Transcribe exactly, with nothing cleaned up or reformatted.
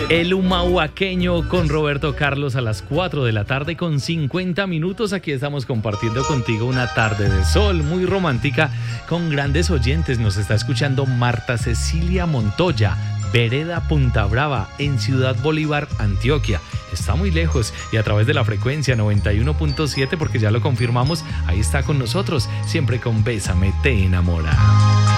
El Humahuaqueño con Roberto Carlos a las cuatro de la tarde con cincuenta minutos. Aquí estamos compartiendo contigo una tarde de sol muy romántica con grandes oyentes. Nos está escuchando Marta Cecilia Montoya, Vereda Punta Brava, en Ciudad Bolívar, Antioquia. Está muy lejos y a través de la frecuencia noventa y uno punto siete, porque ya lo confirmamos, ahí está con nosotros, siempre con Bésame te enamora.